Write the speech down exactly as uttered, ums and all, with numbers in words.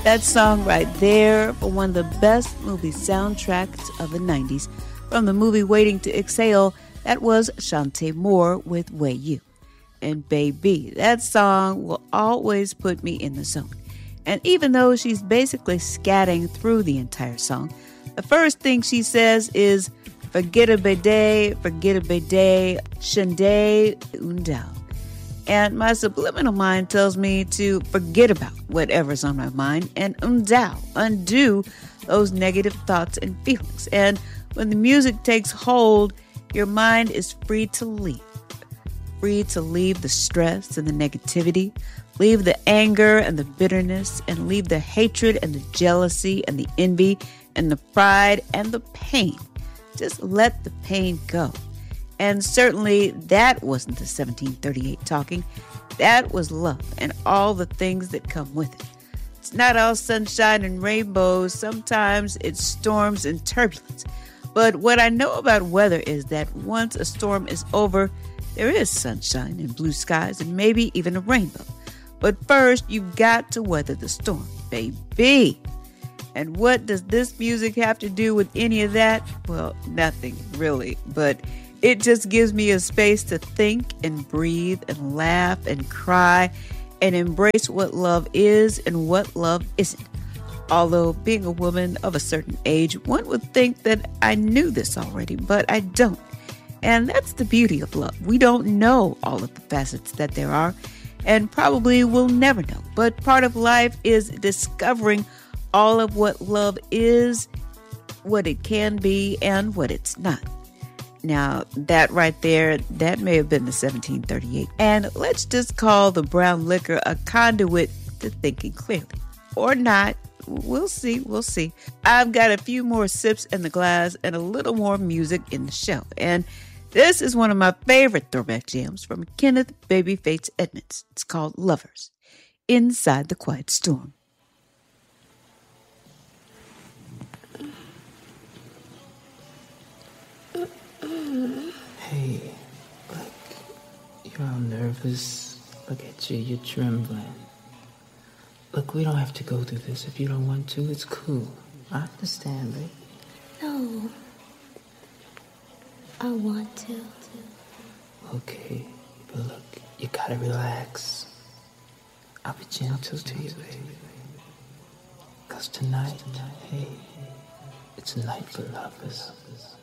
That song right there for one of the best movie soundtracks of the nineties from the movie Waiting to Exhale, that was Shantae Moore with Way You. And baby, that song will always put me in the zone. And even though she's basically scatting through the entire song, the first thing she says is, forget a bidet, forget a bidet, shende undao. And my subliminal mind tells me to forget about whatever's on my mind and undao, undo those negative thoughts and feelings. And when the music takes hold, your mind is free to leave. Free to leave the stress and the negativity, leave the anger and the bitterness, and leave the hatred and the jealousy and the envy and the pride and the pain. Just let the pain go. And certainly that wasn't the seventeen thirty-eight talking. That was love and all the things that come with it. It's not all sunshine and rainbows. Sometimes it's storms and turbulence. But what I know about weather is that once a storm is over, there is sunshine and blue skies and maybe even a rainbow. But first, you've got to weather the storm, baby. And what does this music have to do with any of that? Well, nothing really, but it just gives me a space to think and breathe and laugh and cry and embrace what love is and what love isn't. Although being a woman of a certain age, one would think that I knew this already, but I don't. And that's the beauty of love. We don't know all of the facets that there are and probably will never know. But part of life is discovering all of what love is, what it can be, and what it's not. Now, that right there, that may have been the seventeen thirty-eight. And let's just call the brown liquor a conduit to thinking clearly. Or not. We'll see. We'll see. I've got a few more sips in the glass and a little more music in the show. And this is one of my favorite throwback jams from Kenneth Babyface Edmonds. It's called Lovers, Inside the Quiet Storm. Hey, look, you're all nervous. Look at you, you're trembling. Look, we don't have to go through this. If you don't want to, it's cool. I understand, babe. No. I want to. Okay, but look, you gotta relax. I'll be gentle to you, baby. Cause tonight, hey, it's a night for lovers.